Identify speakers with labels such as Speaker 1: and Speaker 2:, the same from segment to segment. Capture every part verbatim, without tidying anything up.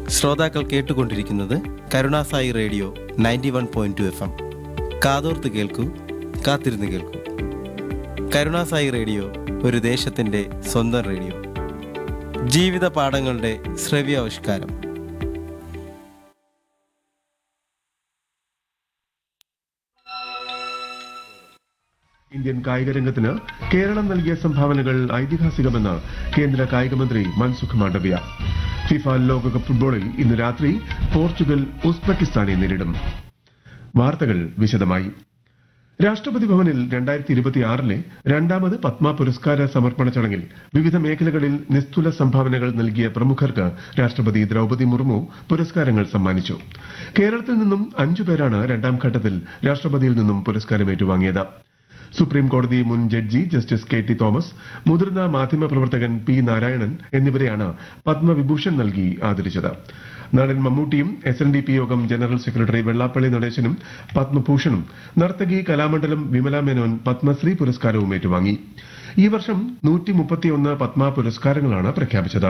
Speaker 1: ശ്രോതാക്കൾ കേട്ടുകൊണ്ടിരിക്കുന്നത് Karunasai radio ninety one point two F M. കാതോർത്ത് കേൾക്കൂ, കാത്തിരുന്ന് കേൾക്കൂ. കരുണാസായി റേഡിയോ ഒരു ദേശത്തിൻ്റെ സ്വന്തം റേഡിയോ. ജീവിത പാഠങ്ങളുടെ ശ്രവ്യാവിഷ്കാരം.
Speaker 2: ഇന്ത്യൻ കായിക രംഗത്തിന് കേരളം നൽകിയ സംഭാവനകൾ ഐതിഹാസികമെന്ന് കേന്ദ്ര കായികമന്ത്രി മൻസുഖ് മാണ്ഡവ്യ. ഫിഫ ലോകകപ്പ് ഫുട്ബോളിൽ ഇന്ന് രാത്രി പോർച്ചുഗൽ ഉസ്ബെക്കിസ്ഥാനെ നേരിടും. വാർത്തകൾ വിശദമായി. രാഷ്ട്രപതി ഭവനിൽ രണ്ടായിരത്തി ഇരുപത്തിയാറിലെ രണ്ടാമത് പത്മ പുരസ്കാര സമർപ്പണ ചടങ്ങിൽ വിവിധ മേഖലകളിൽ നിസ്തുല സംഭാവനകൾ നൽകിയ പ്രമുഖർക്ക് രാഷ്ട്രപതി ദ്രൌപദി മുർമു പുരസ്കാരങ്ങൾ സമ്മാനിച്ചു. കേരളത്തിൽ നിന്നും അഞ്ചു പേരാണ് രണ്ടാം ഘട്ടത്തിൽ രാഷ്ട്രപതിയിൽ നിന്നും പുരസ്കാരം ഏറ്റുവാങ്ങിയത്. സുപ്രീം കോടതി മുൻ judge justice K T Thomas, മുതിർന്ന മാധ്യമപ്രവർത്തകൻ പി നാരായണൻ എന്നിവരെയാണ് പത്മവിഭൂഷൺ നൽകി ആദരിച്ചത്. നടൻ മമ്മൂട്ടിയും എസ് എൻ ഡി പി യോഗം ജനറൽ സെക്രട്ടറി വെള്ളാപ്പള്ളി നടേശനും പത്മഭൂഷണും, നർത്തകി കലാമണ്ഡലം വിമല മേനോൻ പത്മശ്രീ പുരസ്കാരവും ഏറ്റുവാങ്ങി. ഈ വർഷം നൂറ്റി മുപ്പത്തിയൊന്ന് പത്മ പുരസ്കാരങ്ങളാണ് പ്രഖ്യാപിച്ചത്.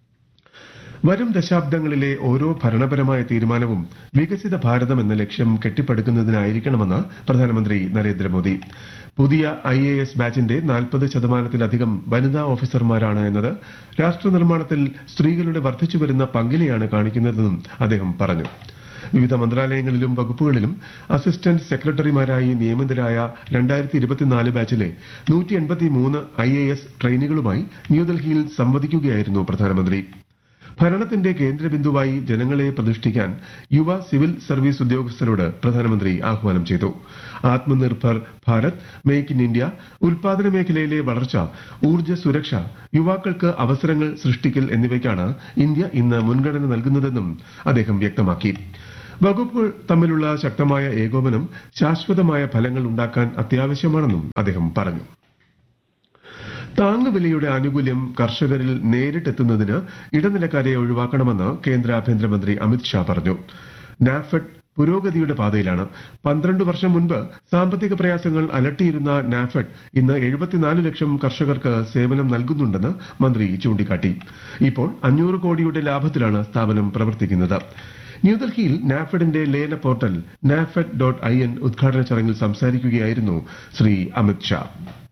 Speaker 2: വരും ദശാബ്ദങ്ങളിലെ ഓരോ ഭരണപരമായ തീരുമാനവും വികസിത ഭാരതം എന്ന ലക്ഷ്യം കെട്ടിപ്പടുക്കുന്നതിനായിരിക്കണമെന്ന് പ്രധാനമന്ത്രി നരേന്ദ്രമോദി. പുതിയ ഐ എ എസ് ബാച്ചിന്റെ നാൽപ്പത് ശതമാനത്തിലധികം വനിതാ ഓഫീസർമാരാണ് എന്നത് രാഷ്ട്ര നിർമ്മാണത്തിൽ സ്ത്രീകളുടെ വർദ്ധിച്ചുവരുന്ന പങ്കിനെയാണ് കാണിക്കുന്നതെന്നും അദ്ദേഹം പറഞ്ഞു. വിവിധ മന്ത്രാലയങ്ങളിലും വകുപ്പുകളിലും അസിസ്റ്റന്റ് സെക്രട്ടറിമാരായി നിയമിതരായ രണ്ടായിരത്തി ഇരുപത്തിനാല് ബാച്ചിലെ നൂറ്റി എൺപത്തിമൂന്ന് ഐ എ എസ് ട്രെയിനികളുമായി ന്യൂഡൽഹിയിൽ സംവദിക്കുകയായിരുന്നു പ്രധാനമന്ത്രി. ഭരണത്തിന്റെ കേന്ദ്രബിന്ദുവായി ജനങ്ങളെ പ്രതിഷ്ഠിക്കാൻ യുവ സിവിൽ സർവീസ് ഉദ്യോഗസ്ഥരോട് പ്രധാനമന്ത്രി ആഹ്വാനം ചെയ്തു. Atmanirbhar Bharat, make in India, ഉൽപാദന മേഖലയിലെ വളർച്ച, ഊർജ്ജ സുരക്ഷ, യുവാക്കൾക്ക് അവസരങ്ങൾ സൃഷ്ടിക്കൽ എന്നിവയ്ക്കാണ് ഇന്ത്യ ഇന്ന് മുൻഗണന നൽകുന്നതെന്നും അദ്ദേഹം വ്യക്തമാക്കി. വകുപ്പുകൾ തമ്മിലുള്ള ശക്തമായ ഏകോപനം ശാശ്വതമായ ഫലങ്ങൾ ഉണ്ടാക്കാൻ അത്യാവശ്യമാണെന്നും അദ്ദേഹം പറഞ്ഞു. താങ്ങുവിലയുടെ ആനുകൂല്യം കർഷകരിൽ നേരിട്ടെത്തുന്നതിന് ഇടനിലക്കാരെ ഒഴിവാക്കണമെന്ന് കേന്ദ്ര ആഭ്യന്തരമന്ത്രി അമിത്ഷാ പറഞ്ഞു. നാഫെഡ് പുരോഗതിയുടെ പാതയിലാണ്. പന്ത്രണ്ട് വർഷം മുൻപ് സാമ്പത്തിക പ്രയാസങ്ങൾ അലട്ടിയിരുന്ന നാഫെഡ് ഇന്ന് എഴുപത്തിനാല് ലക്ഷം കർഷകർക്ക് സേവനം നൽകുന്നുണ്ടെന്ന് മന്ത്രി ചൂണ്ടിക്കാട്ടി. ഇപ്പോൾ അഞ്ഞൂറ് കോടിയുടെ ലാഭത്തിലാണ് സ്ഥാപനം പ്രവർത്തിക്കുന്നത്. ന്യൂഡൽഹിയിൽ നാഫെഡിന്റെ ലേല portal NAFED dot I N ഉദ്ഘാടന ചടങ്ങിൽ സംസാരിക്കുകയായിരുന്നു ശ്രീ അമിത്ഷാ.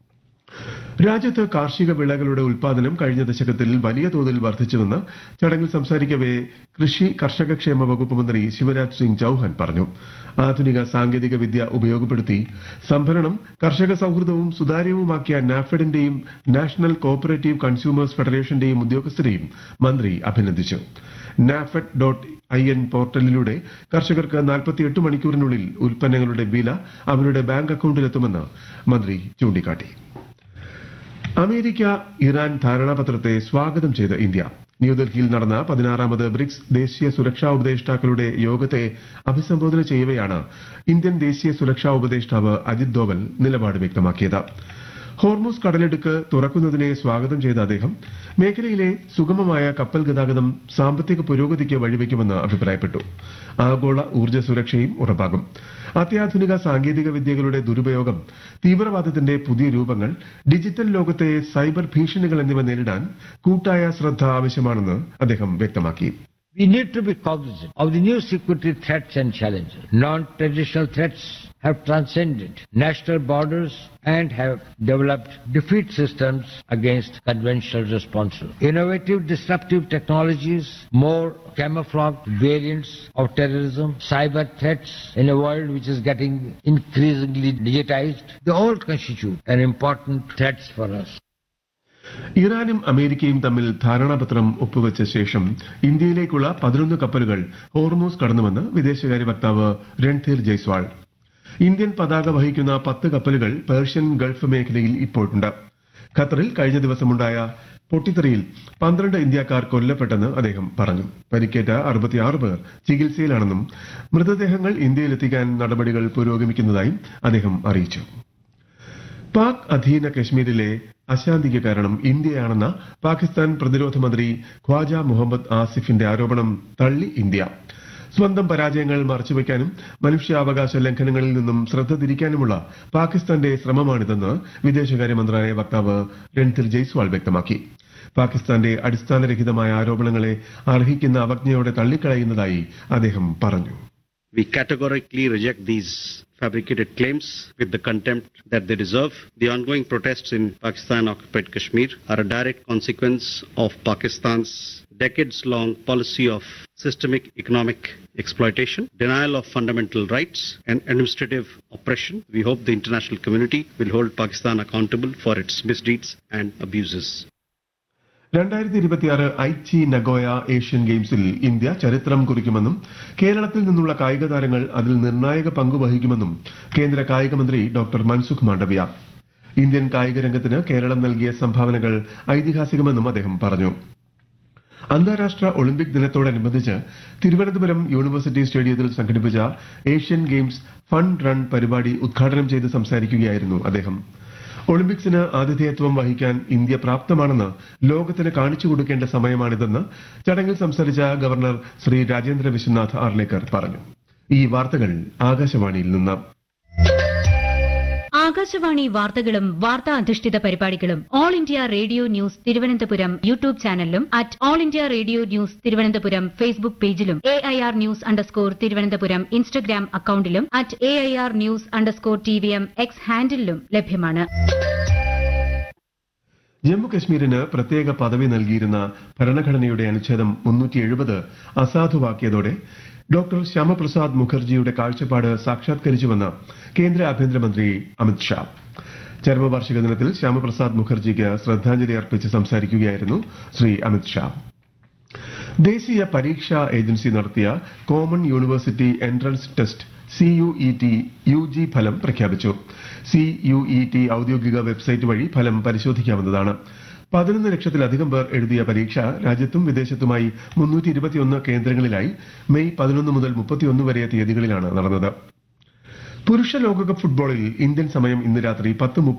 Speaker 2: രാജ്യത്ത് കാർഷിക വിളകളുടെ ഉൽപാദനം കഴിഞ്ഞ ദശകത്തിൽ വലിയ തോതിൽ വർദ്ധിച്ചുവെന്ന് ചടങ്ങിൽ സംസാരിക്കവേ കൃഷി കർഷകക്ഷേമ വകുപ്പ് മന്ത്രി ശിവരാജ് സിംഗ് ചൌഹാൻ പറഞ്ഞു. ആധുനിക സാങ്കേതിക വിദ്യ ഉപയോഗപ്പെടുത്തി സംഭരണം കർഷക സൌഹൃദവും സുതാര്യവുമാക്കിയ നാഫെഡിന്റെയും നാഷണൽ കോഓപ്പറേറ്റീവ് കൺസ്യൂമേഴ്സ് ഫെഡറേഷന്റെയും ഉദ്യോഗസ്ഥരെയും മന്ത്രി അഭിനന്ദിച്ചു. നാഫെഡ് ഡോട്ട് ഐ എൻ പോർട്ടലിലൂടെ കർഷകർക്ക് നാൽപ്പത്തിയെട്ട് മണിക്കൂറിനുള്ളിൽ ഉൽപ്പന്നങ്ങളുടെ വില അവരുടെ ബാങ്ക് അക്കൌണ്ടിലെത്തുമെന്ന് മന്ത്രി ചൂണ്ടിക്കാട്ടി. അമേരിക്ക ഇറാൻ ധാരണാപത്രത്തെ സ്വാഗതം ചെയ്ത ഇന്ത്യ ന്യൂഡൽഹിയിൽ നടന്ന പതിനാറാമത് ബ്രിക്സ് ദേശീയ സുരക്ഷാ ഉപദേഷ്ടാക്കളുടെ യോഗത്തെ അഭിസംബോധന ചെയ്യവെയാണ് ഇന്ത്യൻ ദേശീയ സുരക്ഷാ ഉപദേഷ്ടാവ് അജിത് ദോവൽ നിലപാട് വ്യക്തമാക്കിയത്. ഹോർമുസ് കടലിടുക്ക് തുറക്കുന്നതിനെ സ്വാഗതം ചെയ്ത അദ്ദേഹം മേഖലയിലെ സുഗമമായ കപ്പൽ ഗതാഗതം സാമ്പത്തിക പുരോഗതിക്ക് വഴിവെക്കുമെന്ന് അഭിപ്രായപ്പെട്ടു. ആഗോള ഊർജ്ജ സുരക്ഷയും ഉറപ്പാകും. അത്യാധുനിക സാങ്കേതിക വിദ്യകളുടെ ദുരുപയോഗം, തീവ്രവാദത്തിന്റെ പുതിയ രൂപങ്ങൾ, ഡിജിറ്റൽ ലോകത്തെ സൈബർ ഭീഷണികൾ എന്നിവ നേരിടാൻ കൂട്ടായ ശ്രദ്ധ ആവശ്യമാണെന്ന് അദ്ദേഹം വ്യക്തമാക്കി.
Speaker 3: We need to be cognizant of the new security threats and challenges. Non-traditional threats have transcended national borders and have developed defeat systems against conventional responses. Innovative disruptive technologies, more camouflaged variants of terrorism, cyber threats in a world which is getting increasingly digitized, they all constitute an important threats for us.
Speaker 2: ഇറാനും അമേരിക്കയും തമ്മിൽ ധാരണാപത്രം ഒപ്പുവെച്ച ശേഷം ഇന്ത്യയിലേക്കുള്ള പതിനൊന്ന് കപ്പലുകൾ Hormuz കടന്നുവെന്ന് വിദേശകാര്യ വക്താവ് രൺധീർ ജയ്സ്വാൾ. ഇന്ത്യൻ പതാക വഹിക്കുന്ന പത്ത് കപ്പലുകൾ പേർഷ്യൻ ഗൾഫ് മേഖലയിൽ ഇപ്പോഴുണ്ട്. ഖത്തറിൽ കഴിഞ്ഞ ദിവസമുണ്ടായ പൊട്ടിത്തെറിയിൽ പന്ത്രണ്ട് ഇന്ത്യക്കാർ കൊല്ലപ്പെട്ടെന്ന് അദ്ദേഹം പറഞ്ഞു. പരിക്കേറ്റ അറുപത്തിയാറ് പേർ ചികിത്സയിലാണെന്നും മൃതദേഹങ്ങൾ ഇന്ത്യയിലെത്തിക്കാൻ നടപടികൾ പുരോഗമിക്കുന്നതായും അദ്ദേഹം അറിയിച്ചു. പാക് അധീന കശ്മീരിലെ അശാന്തിക്ക് കാരണം ഇന്ത്യയാണെന്ന പാകിസ്ഥാൻ പ്രതിരോധ മന്ത്രി ഖ്വാജ മുഹമ്മദ് ആസിഫിന്റെ ആരോപണം തള്ളി ഇന്ത്യ. സ്വന്തം പരാജയങ്ങൾ മറച്ചുവെക്കാനും മനുഷ്യാവകാശ ലംഘനങ്ങളിൽ നിന്നും ശ്രദ്ധ തിരിക്കാനുമുള്ള പാകിസ്ഥാന്റെ ശ്രമമാണിതെന്ന് വിദേശകാര്യ മന്ത്രാലയ വക്താവ് രൺധീർ ജയ്സ്വാൾ വ്യക്തമാക്കി. പാകിസ്ഥാന്റെ അടിസ്ഥാനരഹിതമായ ആരോപണങ്ങളെ അർഹിക്കുന്ന അവജ്ഞയോടെ തള്ളിക്കളയുന്നതായി അദ്ദേഹം പറഞ്ഞു.
Speaker 4: We categorically reject these fabricated claims with the contempt that they deserve. The ongoing protests in Pakistan-occupied Kashmir are a direct consequence of Pakistan's decades-long policy of systemic economic exploitation, denial of fundamental rights, and administrative oppression. We hope the international community will hold Pakistan accountable for its misdeeds and abuses.
Speaker 2: രണ്ടായിരത്തി ഇരുപത്തിയാറ് Aichi Nagoya Asian ഗെയിംസിൽ India ചരിത്രം കുറിക്കുമെന്നും കേരളത്തിൽ നിന്നുള്ള കായിക താരങ്ങൾ അതിൽ നിർണായക പങ്കുവഹിക്കുമെന്നും കേന്ദ്ര കായിക മന്ത്രി ഡോക്ടർ മൻസുഖ് മാണ്ഡവ്യ. ഇന്ത്യൻ കായിക രംഗത്തിന് കേരളം നൽകിയ സംഭാവനകൾ ഐതിഹാസികമെന്നും അദ്ദേഹം പറഞ്ഞു. അന്താരാഷ്ട്ര ഒളിമ്പിക് ദിനത്തോടനുബന്ധിച്ച് തിരുവനന്തപുരം യൂണിവേഴ്സിറ്റി സ്റ്റേഡിയത്തിൽ സംഘടിപ്പിച്ച ഏഷ്യൻ ഗെയിംസ് ഫണ്ട് റൺ പരിപാടി ഉദ്ഘാടനം ചെയ്ത് സംസാരിക്കുകയായിരുന്നു അദ്ദേഹം. ഒളിമ്പിക്സിന് ആതിഥേയത്വം വഹിക്കാൻ ഇന്ത്യ പ്രാപ്തമാണെന്ന് ലോകത്തിന് കാണിച്ചു കൊടുക്കേണ്ട സമയമാണിതെന്ന് ചടങ്ങിൽ സംസാരിച്ച ഗവർണർ ശ്രീ രാജേന്ദ്ര വിശ്വനാഥ് ആർലേക്കർ പറഞ്ഞു. ഈ വാർത്തകൾ ആകാശവാണിയിൽ നിന്ന്.
Speaker 5: ആകാശവാണി വാർത്തകളും വാർത്താ അധിഷ്ഠിത പരിപാടികളും all India radio news Thiruvananthapuram YouTube ചാനലിലും at all India radio news Thiruvananthapuram Facebook പേജിലും A I R news underscore Thiruvananthapuram Instagram അക്കൌണ്ടിലും at A I R news underscore T V M X ഹാൻഡിലും ലഭ്യമാണ്.
Speaker 2: ജമ്മുകശ്മീരിന് പ്രത്യേക പദവി നൽകിയിരുന്ന ഭരണഘടനയുടെ അനുച്ഛേദം മുന്നൂറ്റി എഴുപത് അസാധുവാക്കിയതോടെ ഡോക്ടർ ശ്യാമപ്രസാദ് മുഖർജിയുടെ കാഴ്ചപ്പാട് സാക്ഷാത്കരിച്ചുവെന്ന് കേന്ദ്ര ആഭ്യന്തരമന്ത്രി അമിത്ഷാ. ചരമവാർഷിക ദിനത്തിൽ ശ്യാമപ്രസാദ് മുഖർജിക്ക് ശ്രദ്ധാഞ്ജലി അർപ്പിച്ച് സംസാരിക്കുകയായിരുന്നു ശ്രീ അമിത്ഷാ. ദേശീയ പരീക്ഷാ ഏജൻസി നടത്തിയ common university entrance test C U E T U G ഫലം പ്രഖ്യാപിച്ചു. സി യു ഇ ടി ഔദ്യോഗിക വെബ്സൈറ്റ് വഴി ഫലം പരിശോധിക്കാവുന്നതാണ്. പതിനൊന്ന് ലക്ഷത്തിലധികം പേർ എഴുതിയ പരീക്ഷ രാജ്യത്തും വിദേശത്തുമായി മുന്നൂറ്റി ഇരുപത്തിയൊന്ന് കേന്ദ്രങ്ങളിലായി മെയ് പതിനൊന്ന് മുതൽ മുപ്പത്തിയൊന്ന് വരെ തീയതികളിലാണ് നടന്നത്. പുരുഷ ലോകകപ്പ് ഫുട്ബോളിൽ ഇന്ത്യൻ സമയം ഇന്ന് രാത്രി പത്ത്